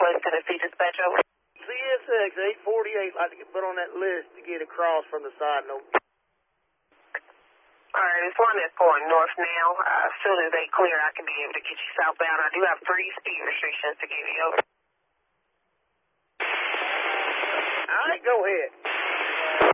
West Tennessee dispatch over. CSX 848, like to get put on that list to get across from the side note. Alright, it's one that's going north now. As soon as they clear, I can be able to get you southbound. I do have 3 speed restrictions to give you over.